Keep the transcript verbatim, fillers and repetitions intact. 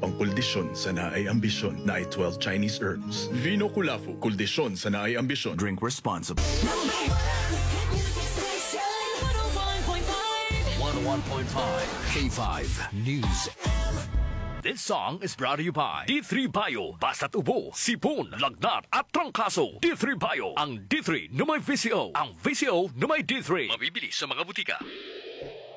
pang kuldisyon sa naay ambisyon na ay twelve Chinese herbs. Vino Kulafu, kuldisyon sa naay ambisyon. Drink responsibly. one oh one point five K five News. This song is brought to you by D three Bio. Basta't ubo, sipon, lagnat at trangkaso. D three Bio. Ang D three na may V C O. Ang V C O na may D three. Mabibili sa mga butika.